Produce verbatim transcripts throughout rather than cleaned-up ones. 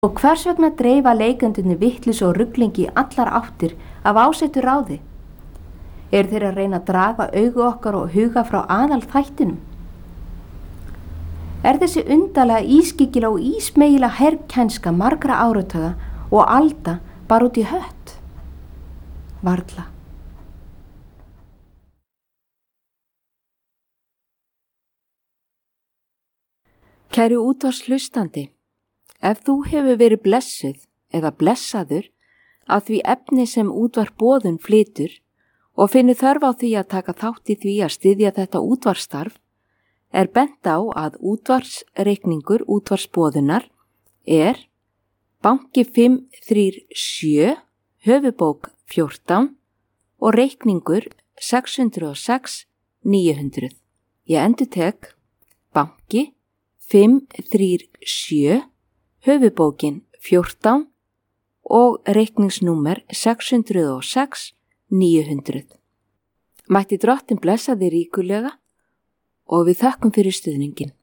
Og hvers vegna dreifa leikendurnir vitleysu og ruglingi í allar áttir af ásettu ráði? Er þeir að reyna að draga augu okkar og huga frá aðal þættinum? Er þessi undarlega ískyggilega og ísmegilega herrkænska margra áratuga og alda bara út í hött? Varla. Kæri útvarpshlustandi, ef þú hefur verið blessuð eða blessaður af því efni sem útvarp boðun flytur og finnur þörf á því að taka þátt í því að styðja þetta útvarpsstarf, er bent á að útvarpsreikningur útvarpsboðunar er banki fimm þrjú sjö, höfubók fjórtán og reikningur sex hundruð og sex níu hundruð. Ég endurtek banki fimm þrjú sjö, höfubókin fjórtán og reikningsnúmer sex hundruð og sex níu hundruð. Mætti Drottinn blessa þig ríkulega og við þökkum fyrir stuðningin.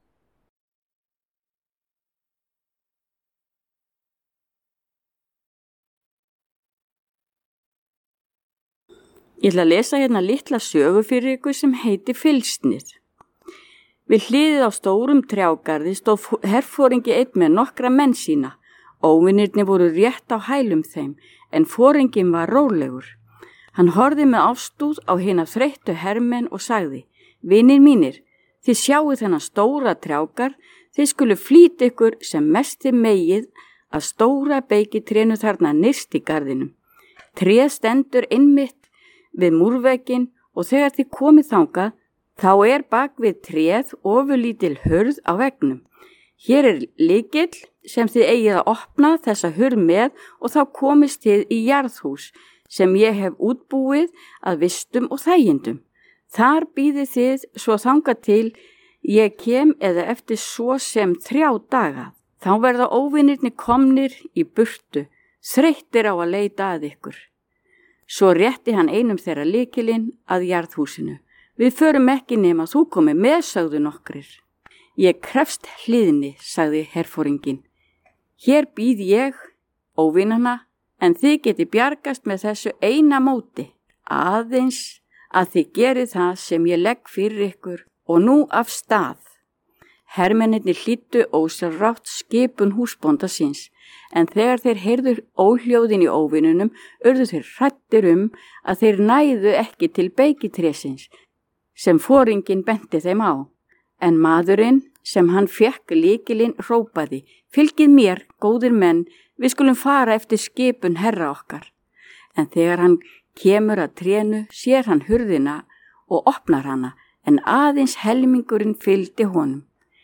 Ég ætla að lesa hérna litla sögu fyrir ykkur sem heitir Fylgsnið. Við hliðið á stórum trjágarði stóð herforingi einn með nokkra menn sína. Óvinirnir voru rétt á hælum þeim, en foringinn var rólegur. Hann horfði með ástúð á hina þreyttu hermenn og sagði: Vinir mínir, þið sjáuð þennan stóra trjágarð, þið skulu flýta ykkur sem mesti megið að stóra beikitrénu þarna nyrst í garðinum. Tréð stendur einmitt við múrvegginn og þegar þið komið þangað, þá er bak við tréð ofurlítil hurð á veggnum. Hér er lykill sem þið eigið að opna þessa hurð með og þá komist þið í jarðhús sem ég hef útbúið að vistum og þægindum. Þar bíðið þið svo þangað til ég kem eða eftir svo sem þrjá daga. Þá verða óvinirnir komnir í burtu, þreyttir á að leita að ykkur. Svo rétti hann einum þeirra lykilinn að jarðhúsinu. Við förum ekki nema þú komið með, sagðu nokkrir. Ég krefst hliðni, sagði herforinginn. Hér býð ég, óvinana, en þið geti bjargast með þessu eina móti. Aðeins að þið gerið það sem ég legg fyrir ykkur og nú af stað. Hermennirnir hlýddu ósjálfrátt skipun húsbónda síns, en þegar þeir heyrðu óhljóðin í óvinunum, urðu þeir hræddir um að þeir næðu ekki til beikitrésins, sem foringinn benti þeim á. En maðurinn sem hann fekk lykilinn hrópaði: Fylgið mér, góðir menn, við skulum fara eftir skipun herra okkar. En þegar hann kemur að trénu, sér hann hurðina og opnar hana, en aðeins helmingurinn fylgdi honum.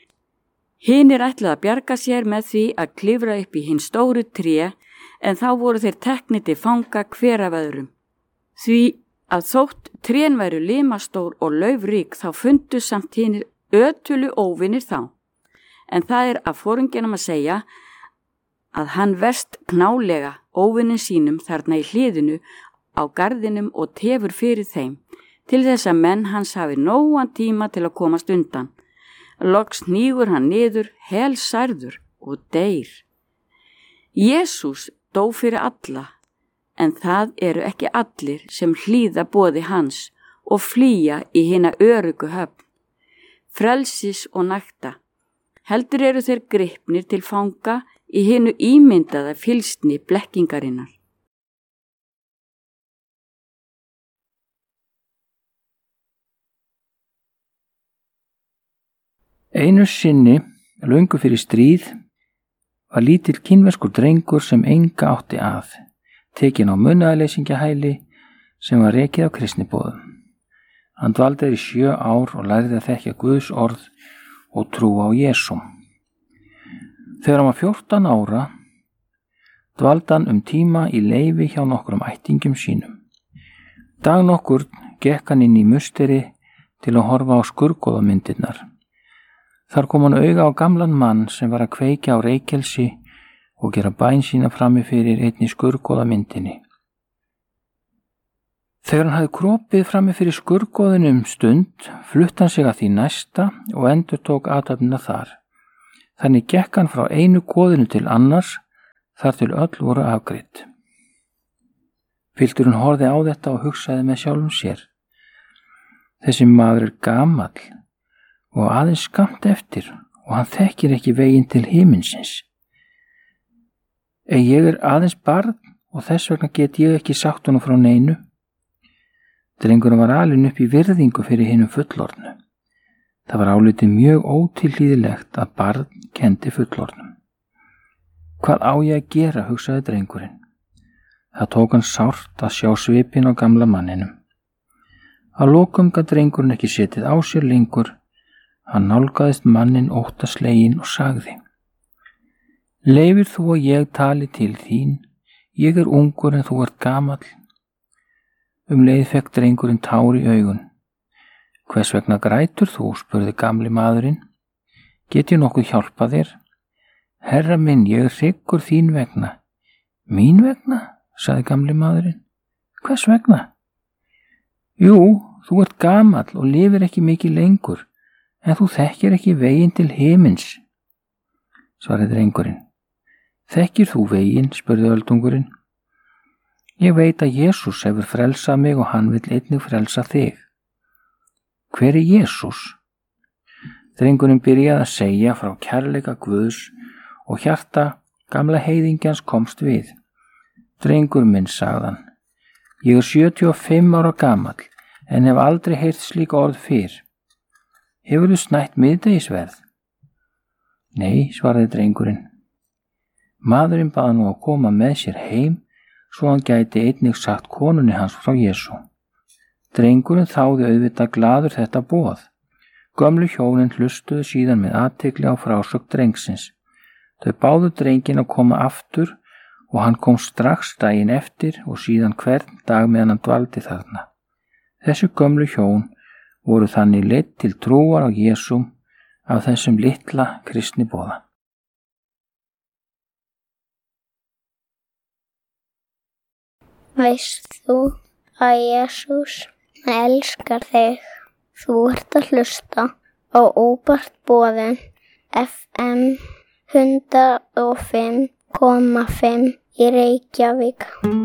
Hinir ætlaði að bjarga sér með því að klifra upp í hinn stóru tré, en þá voru þeir teknir til fanga hver af öðrum. Því að þótt trén væru limastór og laufrík þá fundu samt hinir ötulu óvinir þá. En það er af foringjunum að segja að hann verst knálega óvinin sínum þarna í hliðinu á garðinum og tefur fyrir þeim, til þess að menn hans hafi nógan tíma til að komast undan. Loks hnígur hann niður helsærður og deyr. Jesús dó fyrir alla, en það eru ekki allir sem hlýða boði hans og flýja í hina öruggu höfn. Frelsis og nakta. Heldur eru þeir gripnir til fanga í hinu ímyndaða fylgsni blekkingarinnar. Einu sinni, löngu fyrir stríð, var lítill kínverskur drengur sem enga átti að, tekinn á munaðarleysingjahæli sem var rekið á kristniboðum. Hann dvaldi í sjö ár og lærði að þekkja Guðs orð og trú á Jesú. Þegar hann var fjórtán ára, dvaldi hann um tíma í leyfi hjá nokkrum ættingjum sínum. Dag nokkurn gekk hann inn í musteri til að horfa á skurðgoðamyndirnar. Þar kom hann auga á gamlan mann sem var að kveikja á reykelsi og gera bæn sína frammi fyrir einni skurðgoðamyndinni. Þegar hann hafði kropið frammi fyrir skurðgoðinu um stund, flutti hann sig að því næsta og endurtók athöfnina þar. Þannig gekk hann frá einu goðinu til annars, þar til öll voru afgreidd. Pilturinn horfði á þetta og hugsaði með sjálfum sér. Þessi maður er gamall og aðeins skammt eftir og hann þekkir ekki veginn til himinsins. Ef ég er aðeins barn og þess vegna get ég ekki sagt honum frá neinu. Drengurinn var alinn upp í virðingu fyrir hinum fullorðnu. Það var álitið mjög ótilhlýðilegt að barn kendi fullorðnum. Hvað á ég að gera, hugsaði drengurinn. Það tók hann sárt að sjá svipinn á gamla manninum. Að lokum gat drengurinn ekki setið á sér lengur. Hann nálgaðist mannin óttasleginn og sagði: Leifir þú og ég tali til þín? Ég er ungur en þú ert gamall. Um leið fekk drengurinn tár í augun. Hvers vegna grætur þú? Spurði gamli maðurinn. Get ég nokkuð hjálpa þér? Herra minn, ég er hryggur þín vegna. Mín vegna? Sagði gamli maðurinn. Hvers vegna? Jú, þú ert gamall og lifir ekki mikið lengur, en þú þekkir ekki veginn til himins, svaraði drengurinn. Þekkir þú veginn? Spurði öldungurinn. Ég veit að Jesús hefur frelsað mig og hann vill einnig frelsa þig. Hver er Jesús? Drengurinn byrjaði að segja frá kærleika Guðs og hjarta gamla heiðingjans komst við. Drengur minn, sagðan, ég er sjötíu og fimm ára gamall en hef aldrei heyrt slík orð fyrr. Hefur þú snætt miðdegisverð? Nei, svaraði drengurinn. Maðurinn baði nú að koma með sér heim svo hann gæti einnig sagt konunni hans frá Jesú. Drengurinn þáði auðvitað glaður þetta boð. Gömlu hjónin hlustuðu síðan með athygli á frásögn drengsins. Þau báðu drenginn að koma aftur og hann kom strax daginn eftir og síðan hvern dag meðan hann dvaldi þarna. Þessi gömlu hjón voru þannig leidd til trúar á Jesúm af þessum litla kristniboða. Veist þú að Jesús elskar þig? Þú ert að hlusta á Óbart boðin F M hundrað og fimm komma fimm í Reykjavík.